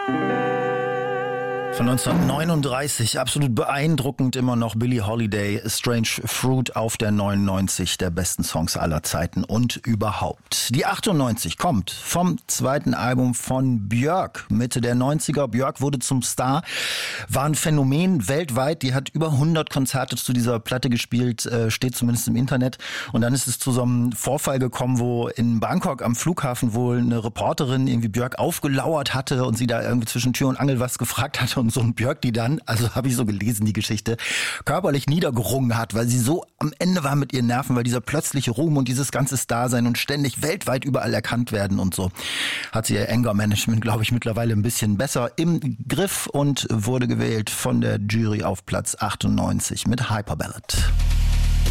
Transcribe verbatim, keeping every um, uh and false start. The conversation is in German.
Von neunzehnhundertneununddreißig, absolut beeindruckend immer noch Billie Holiday, Strange Fruit auf der neunundneunzig der besten Songs aller Zeiten und überhaupt. Die achtundneunzig kommt vom zweiten Album von Björk, Mitte der neunziger. Björk wurde zum Star, war ein Phänomen weltweit, die hat über hundert Konzerte zu dieser Platte gespielt, steht zumindest im Internet. Und dann ist es zu so einem Vorfall gekommen, wo in Bangkok am Flughafen wohl eine Reporterin irgendwie Björk aufgelauert hatte und sie da irgendwie zwischen Tür und Angel was gefragt hatte. Und so ein Björk, die dann, also habe ich so gelesen, die Geschichte, körperlich niedergerungen hat, weil sie so am Ende war mit ihren Nerven, weil dieser plötzliche Ruhm und dieses ganze Starsein und ständig weltweit überall erkannt werden und so, hat sie ihr Anger-Management, glaube ich, mittlerweile ein bisschen besser im Griff und wurde gewählt von der Jury auf Platz achtundneunzig mit Hyperballad.